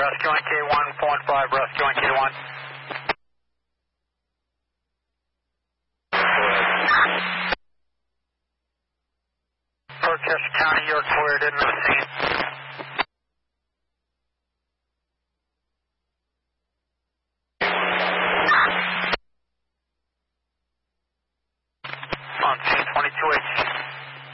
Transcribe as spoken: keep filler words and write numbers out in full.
rescue on K one, four one five, rescue on K one. Port Chester County, you're cleared in the scene.